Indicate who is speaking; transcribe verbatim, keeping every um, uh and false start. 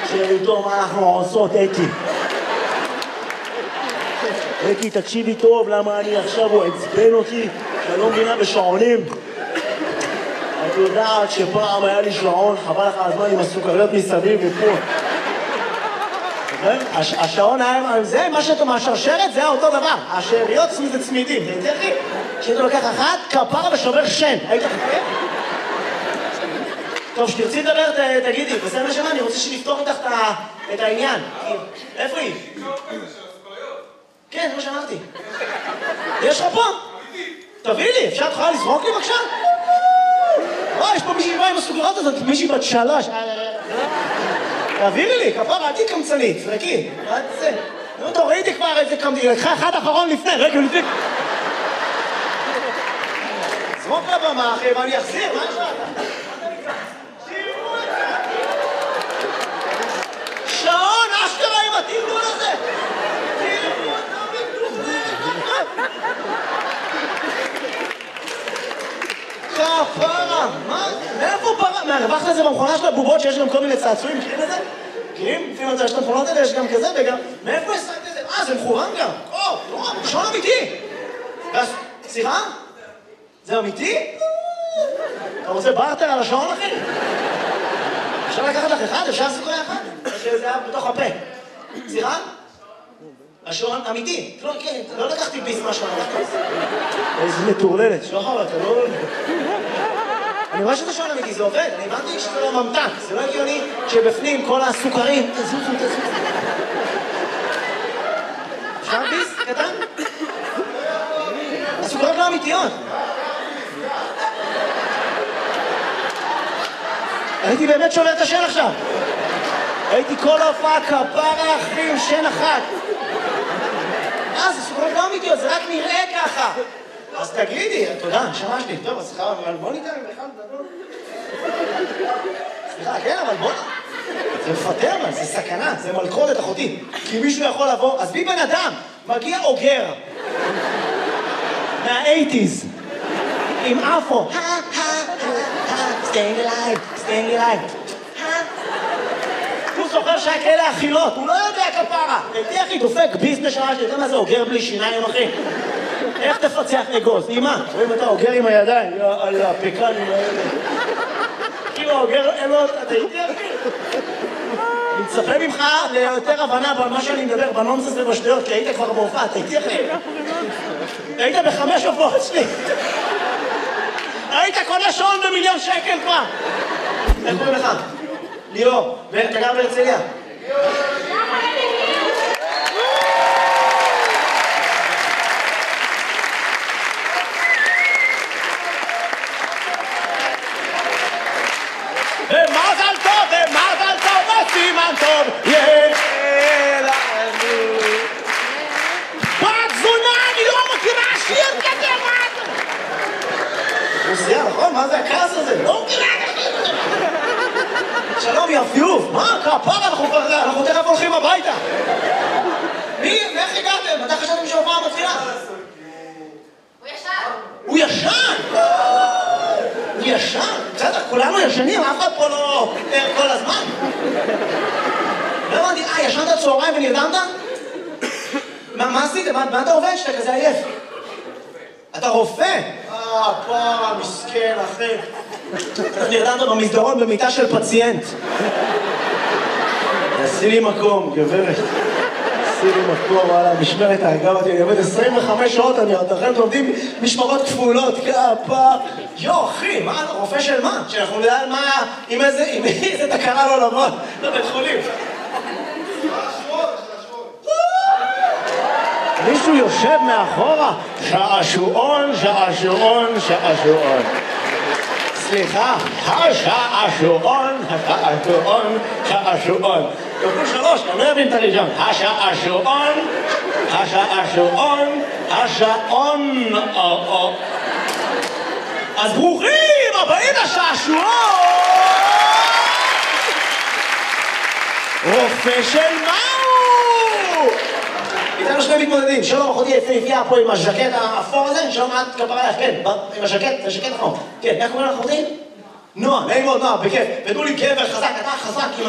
Speaker 1: שאיתו מה אנחנו עושות, אתי. אתי, תקשיבי טוב, למה אני עכשיו, הוא עצבן אותי, שאני לא מבינה בשעונים. את יודעת שפעם היה לי שעון, חבל לך הזמן עם הסוכריות מסביב ופה. השעון היה, זה מה שאתה מהשרשרת, זה היה אותו דבר. השאריות זה צמידים, זה יותר לי. כשאתה לוקח אחת, כפרה ושובר שן. היית חכה? טוב, שתרצי לדבר, תגידי, בסדר נשמה, אני רוצה שנפתור איתך את העניין. איפה היא? כן, זה מה שאמרתי. יש לך פה? תביא לי, אפשר את יכולה לזרוק לי בבקשה? וואי, יש פה מישהי באה עם הסוכריות הזאת, מישהי בת שלוש. תעבירי לי, כפרה, אל תהי קמצנית, זרקי. מה זה? נו, תורידי כבר איזה קמצנית, לקחה אחד אחרון לפני, רגע, לפני. זרוק לבמה, אחי, ואני אחזיר, מה יש לך? שעון, אשכרה עם התרגול הזה! תראו אותה מדוברת! כפרה! מה? מאיפה פרה? מהרווח לזה במכונה של הבובות שיש גם כל מיני צעצועים, מכירים את זה? מכירים? לפעמים יש את המכונות האלה, יש גם כזה וגם... מאיפה השגת את זה? אה, זה מכוון גם! או, לא, שעון אמיתי! סליחה? זה אמיתי? אתה רוצה בארטר על השעון, אחי? אפשר לקחת לך אחד? אפשר סוכריה אחד? שזה היה בתוך הפה. סליחה? השעון אמיתי. לא לקחתי ביס מהשעון. איזה מטורללת. שחר, אתה לא... אני רואה שזה שעון אמיתי, זה עובד. אני הבנתי שזה לא ממתק. זה לא הגיוני שבפנים כל הסוכרים... תזוזו, תזוזו. אפשר ביס? קטן? הסוכריות לא אמיתיות. הייתי באמת שובר את השן עכשיו. הייתי כל ההופעה כפרה אחים, שן אחת. אה, זה סוכרות לא אמיתיות, זה רק נראה ככה. אז תגידי, תודה, נשמה שלי. טוב, אז סליחה, אבל בוא ניתן עם אחד גדול. סליחה, כן, אבל בוא... זה מפטר, אבל זה סכנה, זה מלכודת אחותי. כי מישהו יכול לבוא, אז בי בן אדם, מגיע אוגר. מה-שמונים. עם אפו. staying alive, staying alive. הוא זוכר שהיה כאלה אכילות, הוא לא יודע כפרה. תהיה אחי, דופק ביזנס שעה שלי, אתה מה זה אוגר בלי שיניים, אחי? איך תפצח אגוז? אמא, רואים אתה אוגר עם הידיים, על הפקנים האלה. כאילו האוגר, אין לו, אתה איתי אחי? אני מצפה ממך ליותר הבנה במה שאני מדבר, בנונסס ובשטויות, כי היית כבר בהופעה, אתה איתי אחי? היית בחמש הופעות שלי. היית קונה שעון במיליון שקל כבר! איך קוראים לך? ליאור, ואתה גר בהרצליה? ומזל טוב, ומזל טוב, וסימן טוב, יהיה לנו. בת זונה, אני לא מכירה שיר כזה, מה? רוסיה, נכון? מה זה הכעס הזה? לא מכירה! שלום, יפיוף! מה? כפרה, אנחנו תכף הולכים הביתה! מי? איך הגעתם? מתי חשבתם שההופעה מתחילה?
Speaker 2: הוא ישן!
Speaker 1: הוא ישן? הוא ישן? בסדר, כולנו ישנים, אף אחד פה לא ער כל הזמן. לא הבנתי, אה, ישנת צהריים ונרדמת? מה עשיתם? מה אתה עובד שאתה כזה עייף? אתה רופא? אה, פרה, מסכן, אחי. נרדמת במסדרון במיטה של פציינט. עשי לי מקום, גברת. עשי לי מקום, וואלה, משמרת האגב אותי, אני עובד עשרים וחמש שעות, אני עוד אחרי לומדים משמרות כפולות, כפה. יו, אחי, מה, רופא של מה? שאנחנו נדע מה, עם איזה תקרה לא לבוא לבית חולים. מישהו יושב מאחורה, שעשועון, שעשועון, שעשועון. סליחה, השעשועון, השעשועון, שעשועון. כפול שלוש, אני לא מבין את הראשון. השעשועון, השעשועון, השעון. אז ברוכים הבאים לשעשועון! רופא של מהו? איתנו שני מתמודדים, שלום אחותי יפהפייה פה עם הז'קט האפור הזה, שלום את כפרה לך, כן, עם הז'קט, זה ז'קט נכון. כן, איך קוראים לך אחותי? נועה, נעים מאוד נועה, בכיף, ותנו לי גבר חזק, אתה חזק עם